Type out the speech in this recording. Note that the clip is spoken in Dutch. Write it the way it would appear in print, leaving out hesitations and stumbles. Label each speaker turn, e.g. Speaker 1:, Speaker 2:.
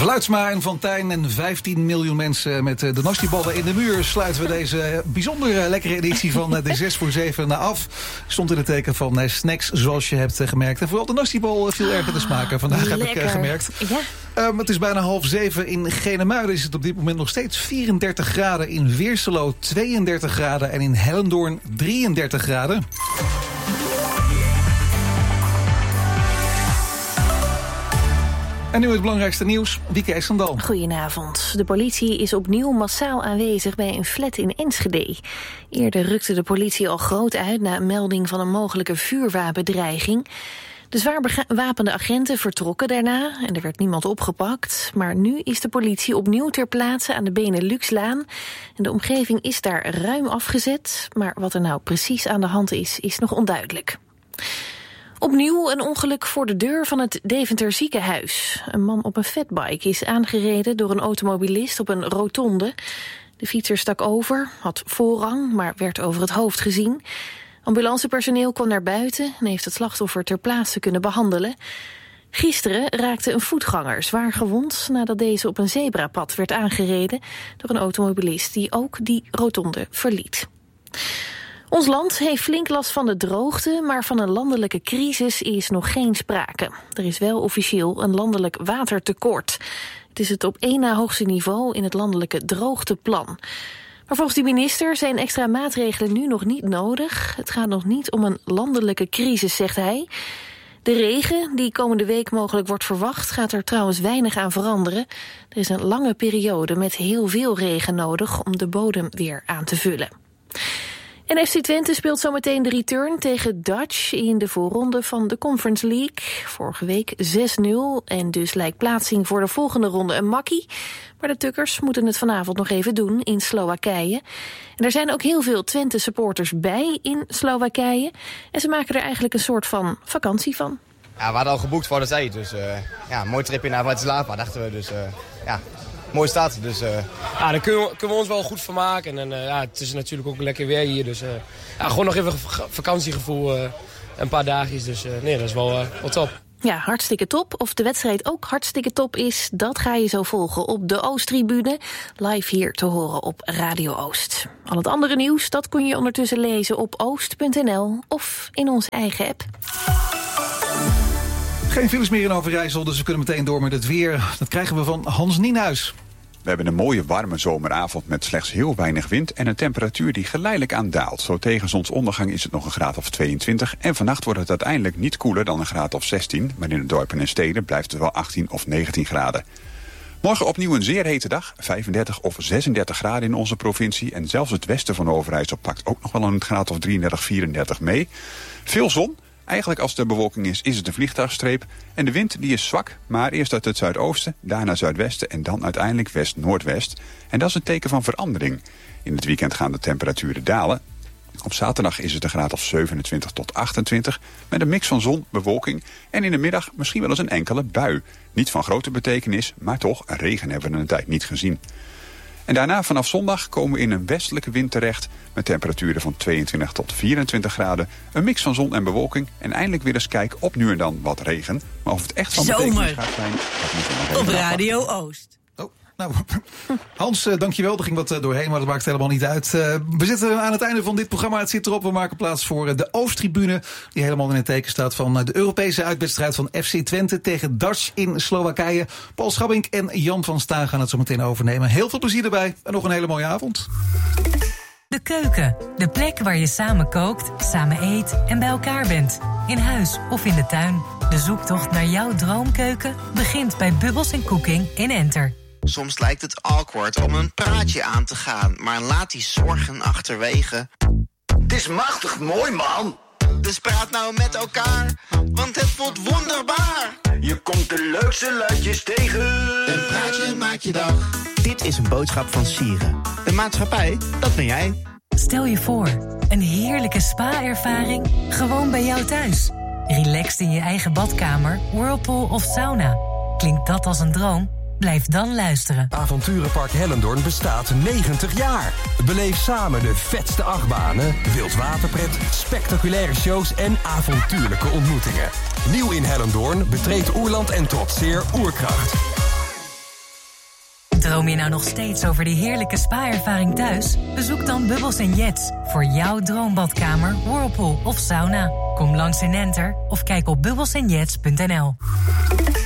Speaker 1: Geluidsma en Fontijn en 15 miljoen mensen met de Nasty-ballen in de muur sluiten we deze bijzonder lekkere editie van de 6 voor 7 af. Stond in het teken van snacks, zoals je hebt gemerkt. En vooral de Nasty-bal viel erg te smaken vandaag, heb ik gemerkt. Ja. Het is bijna 6:30 in Genemuiden. Is het op dit moment nog steeds 34 graden. In Weerselo 32 graden. En in Hellendoorn 33 graden. En nu het belangrijkste nieuws, Wieke Esendal.
Speaker 2: Goedenavond. De politie is opnieuw massaal aanwezig bij een flat in Enschede. Eerder rukte de politie al groot uit na een melding van een mogelijke vuurwapendreiging. De zwaar bewapende agenten vertrokken daarna en er werd niemand opgepakt. Maar nu is de politie opnieuw ter plaatse aan de Beneluxlaan. En de omgeving is daar ruim afgezet. Maar wat er nou precies aan de hand is nog onduidelijk. Opnieuw een ongeluk voor de deur van het Deventer ziekenhuis. Een man op een fatbike is aangereden door een automobilist op een rotonde. De fietser stak over, had voorrang, maar werd over het hoofd gezien. Ambulancepersoneel kwam naar buiten en heeft het slachtoffer ter plaatse kunnen behandelen. Gisteren raakte een voetganger zwaar gewond nadat deze op een zebrapad werd aangereden door een automobilist die ook die rotonde verliet. Ons land heeft flink last van de droogte, maar van een landelijke crisis is nog geen sprake. Er is wel officieel een landelijk watertekort. Het is het op één na hoogste niveau in het landelijke droogteplan. Maar volgens de minister zijn extra maatregelen nu nog niet nodig. Het gaat nog niet om een landelijke crisis, zegt hij. De regen, die komende week mogelijk wordt verwacht, gaat er trouwens weinig aan veranderen. Er is een lange periode met heel veel regen nodig om de bodem weer aan te vullen. En FC Twente speelt zometeen de return tegen Dutch in de voorronde van de Conference League. Vorige week 6-0 en dus lijkt plaatsing voor de volgende ronde een makkie. Maar de Tukkers moeten het vanavond nog even doen in Slowakije. En er zijn ook heel veel Twente-supporters bij in Slowakije. En ze maken er eigenlijk een soort van vakantie van.
Speaker 3: Ja, we hadden al geboekt voor de zee, dus een mooi tripje naar Bratislava, dachten we. Dus mooie stad. Dus,
Speaker 4: daar kunnen we ons wel goed van maken. En het is natuurlijk ook lekker weer hier. Dus gewoon nog even vakantiegevoel. Een paar dagjes. Dus dat is wel top.
Speaker 2: Ja, hartstikke top. Of de wedstrijd ook hartstikke top is, dat ga je zo volgen op de Oosttribune. Live hier te horen op Radio Oost. Al het andere nieuws, dat kun je ondertussen lezen op oost.nl of in onze eigen app.
Speaker 1: Geen files meer in Overijssel, dus we kunnen meteen door met het weer. Dat krijgen we van Hans Nienhuis.
Speaker 5: We hebben een mooie warme zomeravond met slechts heel weinig wind en een temperatuur die geleidelijk aan daalt. Zo tegen zonsondergang is het nog een graad of 22 en vannacht wordt het uiteindelijk niet koeler dan een graad of 16. Maar in de dorpen en steden blijft het wel 18 of 19 graden. Morgen opnieuw een zeer hete dag, 35 of 36 graden in onze provincie. En zelfs het westen van Overijssel pakt ook nog wel een graad of 33, 34 mee. Veel zon. Eigenlijk als er bewolking is het een vliegtuigstreep. En de wind die is zwak, maar eerst uit het zuidoosten, daarna zuidwesten en dan uiteindelijk west-noordwest. En dat is een teken van verandering. In het weekend gaan de temperaturen dalen. Op zaterdag is het een graad of 27 tot 28, met een mix van zon, bewolking en in de middag misschien wel eens een enkele bui. Niet van grote betekenis, maar toch, regen hebben we een tijd niet gezien. En daarna vanaf zondag komen we in een westelijke wind terecht met temperaturen van 22 tot 24 graden. Een mix van zon en bewolking en eindelijk weer eens kijken op nu en dan wat regen. Maar of het echt van betekenis gaat zijn, dat moeten we nog even
Speaker 6: op Radio Oost.
Speaker 1: Nou, Hans, dankjewel. Er ging wat doorheen, maar dat maakt helemaal niet uit. We zitten aan het einde van dit programma. Het zit erop. We maken plaats voor de Oosttribune, die helemaal in het teken staat van de Europese uitwedstrijd van FC Twente tegen Dutch in Slowakije. Paul Schabbink en Jan van Staan gaan het zo meteen overnemen. Heel veel plezier erbij en nog een hele mooie avond.
Speaker 7: De keuken, de plek waar je samen kookt, samen eet en bij elkaar bent. In huis of in de tuin. De zoektocht naar jouw droomkeuken begint bij Bubbles & Cooking in Enter.
Speaker 8: Soms lijkt het awkward om een praatje aan te gaan, maar laat die zorgen achterwege.
Speaker 9: Het is machtig mooi, man.
Speaker 8: Dus praat nou met elkaar, want het voelt wonderbaar.
Speaker 9: Je komt de leukste luidjes tegen.
Speaker 8: Een praatje maakt je dag. Dit is een boodschap van Sieren. De maatschappij, dat ben jij.
Speaker 7: Stel je voor, een heerlijke spa-ervaring gewoon bij jou thuis. Relaxed in je eigen badkamer, whirlpool of sauna. Klinkt dat als een droom? Blijf dan luisteren.
Speaker 10: Avonturenpark Hellendoorn bestaat 90 jaar. Beleef samen de vetste achtbanen, wildwaterpret, spectaculaire shows en avontuurlijke ontmoetingen. Nieuw in Hellendoorn betreedt Oerland en trotseer Oerkracht.
Speaker 7: Droom je nou nog steeds over die heerlijke spa-ervaring thuis? Bezoek dan Bubbles & Jets voor jouw droombadkamer, whirlpool of sauna. Kom langs in Enter of kijk op bubbelsandjets.nl.